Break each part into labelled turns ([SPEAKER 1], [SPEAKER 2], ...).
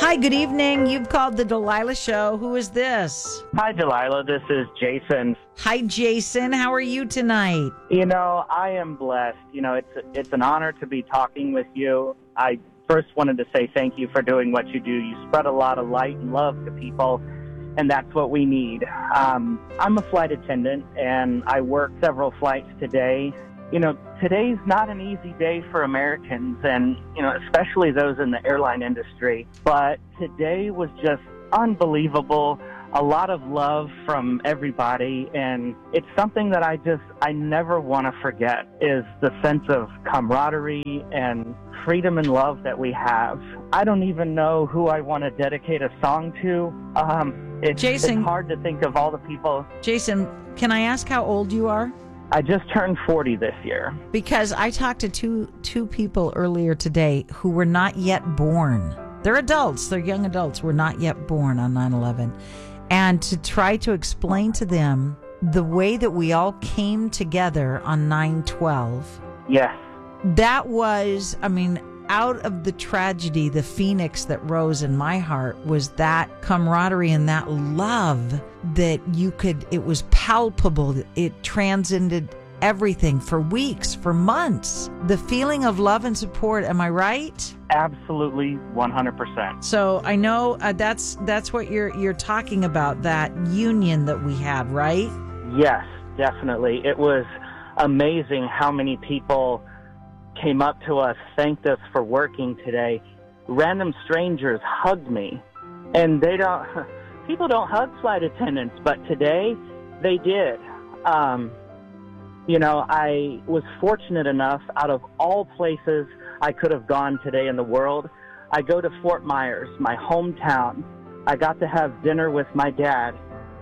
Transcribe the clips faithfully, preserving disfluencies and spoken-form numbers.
[SPEAKER 1] Hi, good evening. You've called the Delilah Show. Who is this?
[SPEAKER 2] Hi, Delilah. This is Jason.
[SPEAKER 1] Hi, Jason. How are you tonight?
[SPEAKER 2] You know, I am blessed. You know, it's it's an honor to be talking with you. I first wanted to say thank you for doing what you do. You spread a lot of light and love to people, and that's what we need. Um, I'm a flight attendant, and I work several flights today. You know, today's not an easy day for Americans, and, you know, especially those in the airline industry. But today was just unbelievable. A lot of love from everybody, and it's something that I just, I never want to forget, is the sense of camaraderie and freedom and love that we have. I don't even know who I want to dedicate a song to. Um, it's,
[SPEAKER 1] Jason,
[SPEAKER 2] it's hard to think of all the people.
[SPEAKER 1] Jason, can I ask how old you are?
[SPEAKER 2] I just turned forty this year.
[SPEAKER 1] Because I talked to two two people earlier today who were not yet born. They're adults. They're young adults. Were not yet born on nine eleven. And to try to explain to them the way that we all came together on nine twelve.
[SPEAKER 2] Yes.
[SPEAKER 1] That was, I mean, out of the tragedy, the phoenix that rose in my heart was that camaraderie and that love that you could, it was palpable. It transcended everything for weeks, for months. The feeling of love and support, am I right?
[SPEAKER 2] Absolutely, one hundred percent.
[SPEAKER 1] So I know uh, that's that's what you're you're talking about, that union that we had, right?
[SPEAKER 2] Yes, definitely. It was amazing how many people came up to us, thanked us for working today. Random strangers hugged me, and they don't. People don't hug flight attendants, but today they did. Um, you know, I was fortunate enough, out of all places I could have gone today in the world, I go to Fort Myers, my hometown. I got to have dinner with my dad,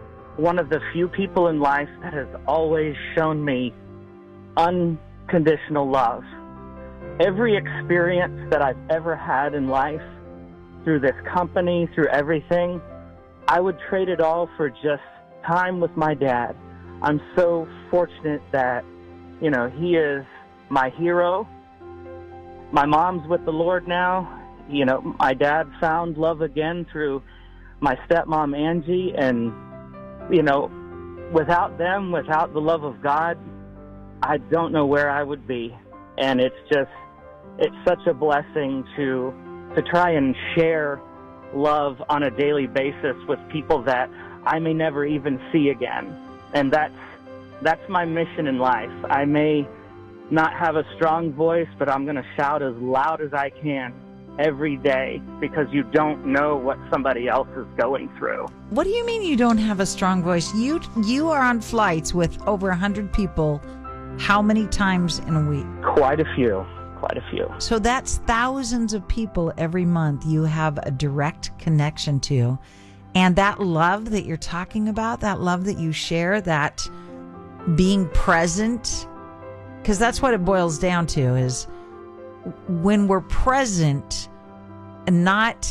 [SPEAKER 2] one of the few people in life that has always shown me unconditional love. Every experience that I've ever had in life, through this company, through everything, I would trade it all for just time with my dad. I'm so fortunate that, you know, he is my hero. My mom's with the Lord now. You know, my dad found love again through my stepmom, Angie. And, you know, without them, without the love of God, I don't know where I would be. And it's just, it's such a blessing to to try and share love on a daily basis with people that I may never even see again. And that's that's my mission in life. I may not have a strong voice, but I'm going to shout as loud as I can every day, because you don't know what somebody else is going through.
[SPEAKER 1] What do you mean you don't have a strong voice? You you are on flights with over one hundred people. How many times in a week?
[SPEAKER 2] Quite a few. Quite a few.
[SPEAKER 1] So that's thousands of people every month you have a direct connection to. And that love that you're talking about, that love that you share, that being present, because that's what it boils down to, is when we're present and not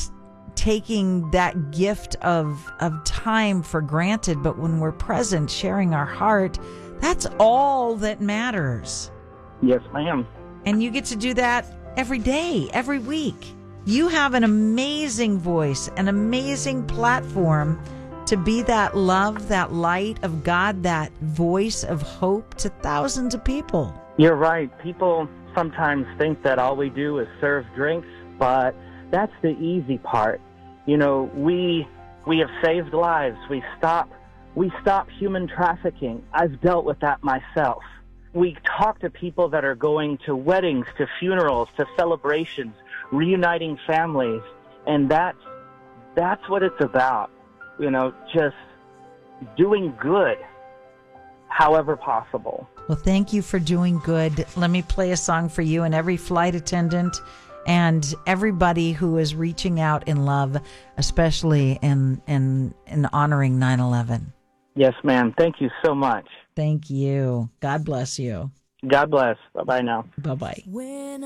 [SPEAKER 1] taking that gift of of time for granted, but when we're present, sharing our heart, that's all that matters.
[SPEAKER 2] Yes, ma'am.
[SPEAKER 1] And you get to do that every day, every week. You have an amazing voice, an amazing platform to be that love, that light of God, that voice of hope to thousands of people.
[SPEAKER 2] You're right. People sometimes think that all we do is serve drinks, but that's the easy part. You know, we we have saved lives. We stop we stop human trafficking. I've dealt with that myself. We talk to people that are going to weddings, to funerals, to celebrations, reuniting families, and that's that's what it's about. You know, just doing good, however possible.
[SPEAKER 1] Well, thank you for doing good. Let me play a song for you and every flight attendant and everybody who is reaching out in love, especially in in, in honoring nine eleven.
[SPEAKER 2] Yes, ma'am. Thank you so much.
[SPEAKER 1] Thank you. God bless you.
[SPEAKER 2] God bless. Bye-bye now.
[SPEAKER 1] Bye-bye.
[SPEAKER 3] When